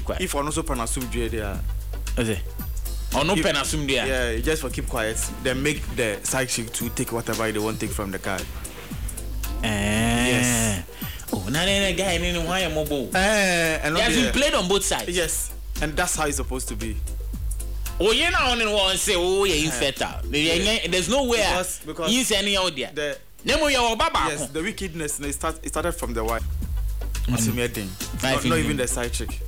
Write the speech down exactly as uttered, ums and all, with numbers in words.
quiet. If on also pen assume they are. Is it? Or no pen assume they are. Yeah, just for keep quiet. Then make the side chick to take whatever they want to take from the card. Eh. Yes. Oh, now then guy in why am mobile. Eh, and he has been played on both sides. Yes, and that's how it's supposed to be. Oh, you know, only one say, oh, yeah, infertile. There's no way. Because, because you any out there. The, Nemo your baba. Yes, the wickedness it, start, it started from the wife. Mm-hmm. Not, not even the side chick.